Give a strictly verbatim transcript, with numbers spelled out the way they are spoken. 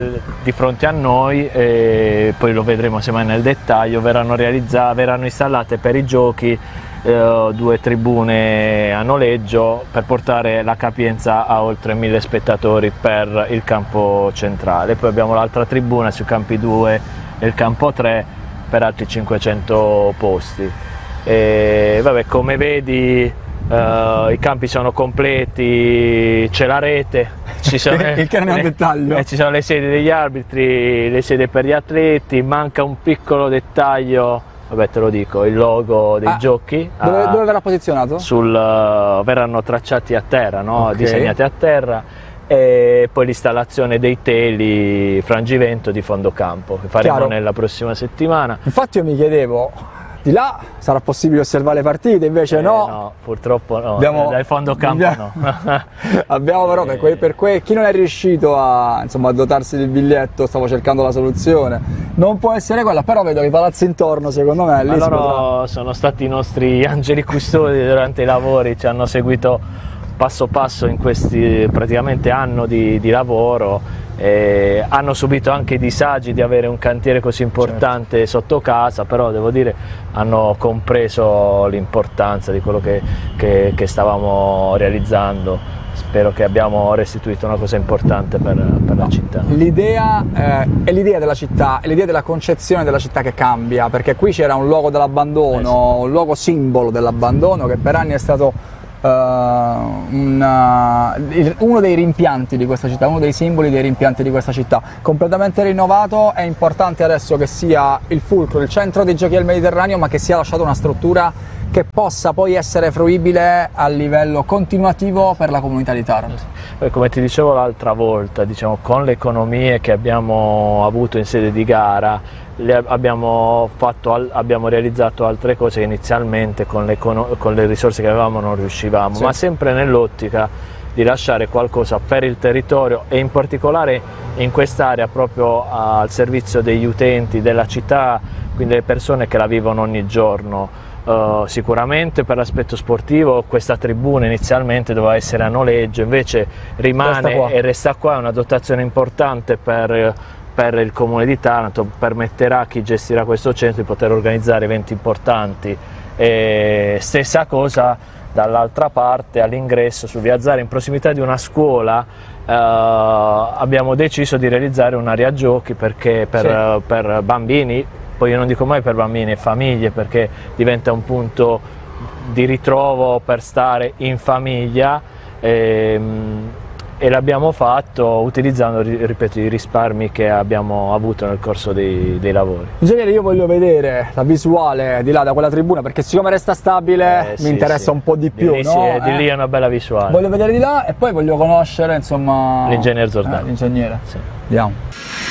di fronte a noi, e poi lo vedremo se mai nel dettaglio, verranno, realizzate, verranno installate per i giochi eh, due tribune a noleggio per portare la capienza a oltre mille spettatori per il campo centrale. Poi abbiamo l'altra tribuna sui campi due e il campo tre per altri cinquecento posti. E, vabbè, come vedi Uh, i campi sono completi, c'è la rete, ci sono, il che non è un dettaglio. Eh, ci sono le sedi degli arbitri, le sedi per gli atleti, manca un piccolo dettaglio, vabbè te lo dico, il logo dei ah, giochi. Dove, a, dove verrà posizionato? Sul, uh, verranno tracciati a terra, no? Okay. Disegnati a terra, e poi l'installazione dei teli frangivento di fondo campo che faremo Chiaro. nella prossima settimana. Infatti io mi chiedevo, di là sarà possibile osservare le partite, invece eh, no. no, purtroppo no, abbiamo, dal fondo campo abbiamo, no. abbiamo però per, que, per que, chi non è riuscito a, insomma, a dotarsi del biglietto, stavo cercando la soluzione, non può essere quella, però vedo i palazzi intorno, secondo me lì loro potrà... sono stati i nostri angeli custodi durante i lavori, ci hanno seguito passo passo in questi praticamente anno di, di lavoro. Eh, hanno subito anche i disagi di avere un cantiere così importante certo. sotto casa, però devo dire hanno compreso l'importanza di quello che, che, che stavamo realizzando. Spero che abbiamo restituito una cosa importante per, per la città. L'idea eh, è l'idea della città, è l'idea della concezione della città che cambia, perché qui c'era un luogo dell'abbandono, eh sì. un luogo simbolo dell'abbandono che per anni è stato Uh, una, uno dei rimpianti di questa città, uno dei simboli dei rimpianti di questa città, completamente rinnovato. È importante adesso che sia il fulcro, il centro dei giochi del Mediterraneo, ma che sia lasciata una struttura che possa poi essere fruibile a livello continuativo per la comunità di Taranto. Come ti dicevo l'altra volta, diciamo, con le economie che abbiamo avuto in sede di gara, le abbiamo, fatto, abbiamo realizzato altre cose che inizialmente con le, con le risorse che avevamo non riuscivamo, sì. ma sempre nell'ottica di lasciare qualcosa per il territorio e in particolare in quest'area proprio al servizio degli utenti della città, quindi le persone che la vivono ogni giorno. Uh, sicuramente per l'aspetto sportivo questa tribuna inizialmente doveva essere a noleggio, invece rimane e resta qua, è una dotazione importante per, per il comune di Taranto, permetterà a chi gestirà questo centro di poter organizzare eventi importanti. E stessa cosa dall'altra parte all'ingresso su Via Zara, in prossimità di una scuola, uh, abbiamo deciso di realizzare un'area giochi perché per, sì. uh, per bambini. Poi io non dico mai per bambini e famiglie, perché diventa un punto di ritrovo per stare in famiglia, e, e l'abbiamo fatto utilizzando, ripeto, i risparmi che abbiamo avuto nel corso dei, dei lavori. Ingegnere, io voglio vedere la visuale di là da quella tribuna, perché siccome resta stabile eh, mi sì, interessa sì. un po' di più. Di lì, no? sì, eh. di lì è una bella visuale. Voglio vedere di là e poi voglio conoscere, insomma, l'ingegner Zordani. Eh, l'ingegnere. Sì. Andiamo.